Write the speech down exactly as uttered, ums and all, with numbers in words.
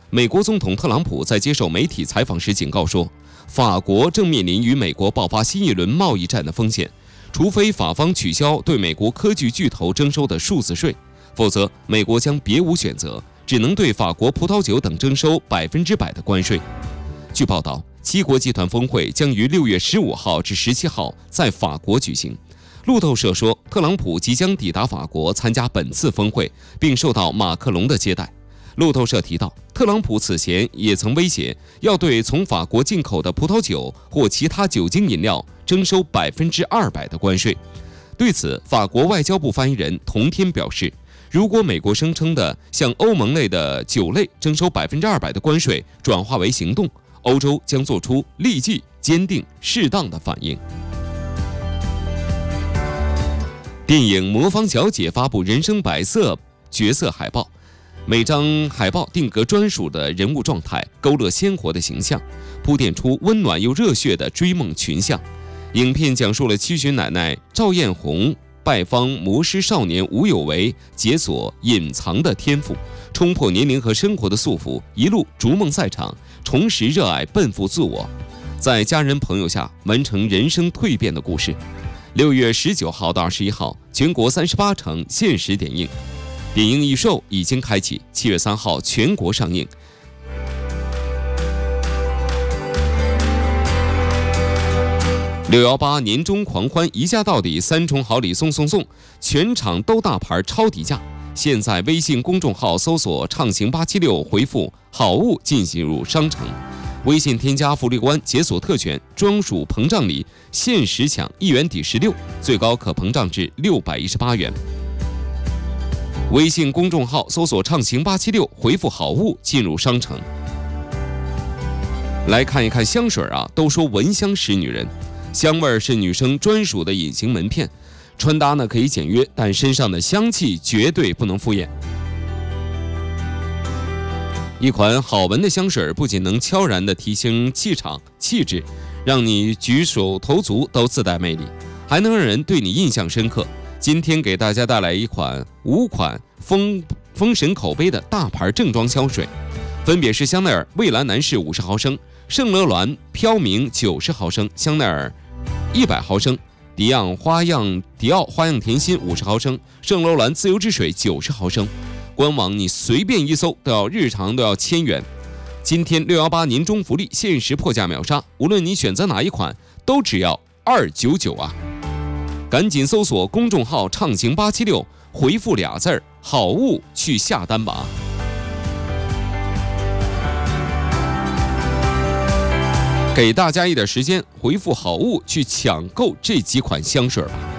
美国总统特朗普在接受媒体采访时警告说，法国正面临与美国爆发新一轮贸易战的风险，除非法方取消对美国科技巨头征收的数字税，否则美国将别无选择，只能对法国葡萄酒等征收百分之百的关税。据报道，七国集团峰会将于六月十五号至十七号在法国举行。路透社说，特朗普即将抵达法国参加本次峰会，并受到马克龙的接待。路透社提到，特朗普此前也曾威胁要对从法国进口的葡萄酒或其他酒精饮料征收百分之二百的关税。对此，法国外交部发言人同天表示，如果美国声称的向欧盟类的酒类征收百分之二百的关税转化为行动，欧洲将做出立即、坚定、适当的反应。电影《魔方小姐》发布人生百色角色海报，每张海报定格专属的人物状态，勾勒鲜活的形象，铺垫出温暖又热血的追梦群像。影片讲述了七旬奶奶赵艳红拜访魔师少年吴有为，解锁隐藏的天赋，冲破年龄和生活的束缚，一路逐梦赛场，重拾热爱，奔赴自我，在家人朋友下完成人生蜕变的故事。六月十九号到二十一号，全国三十八城限时点映，点映预售已经开启，七月三号全国上映。六幺八年终狂欢，一价到底，三重好礼送送送，全场都大牌超低价。现在微信公众号搜索畅行八七六，回复好物进入商城。微信添加福利官，解锁特权，专属膨胀礼，限时抢一元抵十六，最高可膨胀至六百一十八元。微信公众号搜索畅行八七六，回复好物进入商城。来看一看香水啊，都说闻香识女人，香味是女生专属的隐形门片，穿搭呢可以简约，但身上的香气绝对不能敷衍。一款好闻的香水不仅能悄然地提升气场气质，让你举手投足都自带魅力，还能让人对你印象深刻。今天给大家带来一款五款封封神口碑的大牌正装香水，分别是香奈儿蔚蓝男士五十毫升、圣罗兰飘明九十毫升、香奈儿一百毫升、迪奥花样迪奥花样甜心五十毫升、圣罗兰自由之水九十毫升。官网你随便一搜都要日常都要千元。今天六幺八年终福利限时破价秒杀，无论你选择哪一款都只要二九九啊！赶紧搜索公众号畅行八七六，回复俩字儿好物去下单吧。给大家一点时间，回复好物去抢购这几款香水吧。